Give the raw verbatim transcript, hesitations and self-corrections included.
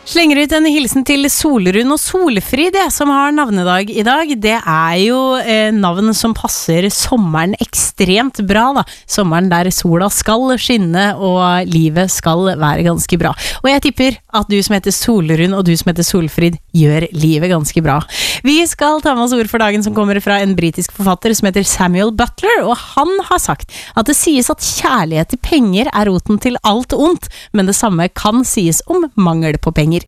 Slenger ut en hilsen til Solrun og Solfrid, det, som har navnedag i dag. Det er jo eh, navn som passer sommeren ekstremt bra, da. Sommeren der sola skal skinne og livet skal være ganske bra. Og jeg tipper at du som heter Solrun og du som heter Solfrid gjør livet ganske bra. Vi skal ta med oss ord for dagen som kommer fra en britisk forfatter som heter Samuel Butler, og han har sagt at det sies at kjærlighet til penger er roten til alt ondt, men det samme kan sies om mangel på penger.